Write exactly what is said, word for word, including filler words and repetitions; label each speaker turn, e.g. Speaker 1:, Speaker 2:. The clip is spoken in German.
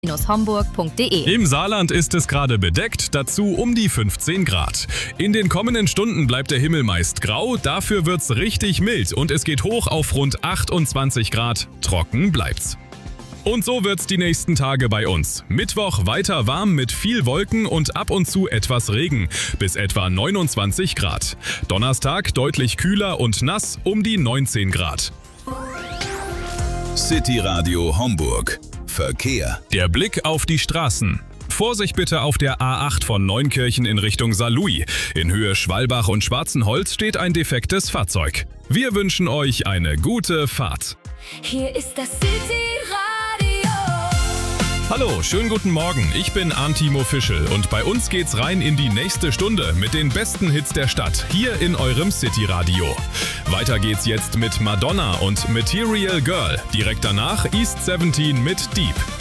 Speaker 1: hamburg punkt de.
Speaker 2: Im Saarland ist es gerade bedeckt, dazu um die fünfzehn Grad. In den kommenden Stunden bleibt der Himmel meist grau, dafür wird's richtig mild und es geht hoch auf rund achtundzwanzig Grad. Trocken bleibt's. Und so wird's die nächsten Tage bei uns. Mittwoch weiter warm mit viel Wolken und ab und zu etwas Regen, bis etwa neunundzwanzig Grad. Donnerstag deutlich kühler und nass, um die neunzehn Grad.
Speaker 3: City Radio Homburg. Verkehr.
Speaker 2: Der Blick auf die Straßen. Vorsicht bitte auf der A acht von Neunkirchen in Richtung Saarlouis. In Höhe Schwalbach und Schwarzenholz steht ein defektes Fahrzeug. Wir wünschen euch eine gute Fahrt.
Speaker 4: Hier ist das City Radio.
Speaker 2: Hallo, schönen guten Morgen. Ich bin Arntimo Fischel und bei uns geht's rein in die nächste Stunde mit den besten Hits der Stadt hier in eurem City Radio. Weiter geht's jetzt mit Madonna und Material Girl. Direkt danach East siebzehn mit Deep.